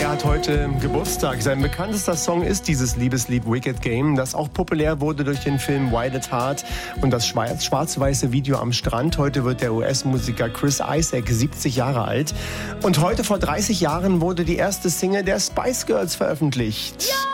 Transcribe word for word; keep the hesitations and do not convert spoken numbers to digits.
hat heute Geburtstag. Sein bekanntester Song ist dieses Liebeslied Wicked Game, das auch populär wurde durch den Film Wild at Heart und das schwarz-weiße Video am Strand. Heute wird der U S-Musiker Chris Isaak siebzig Jahre alt. Und heute vor dreißig Jahren wurde die erste Single der Spice Girls veröffentlicht. Ja!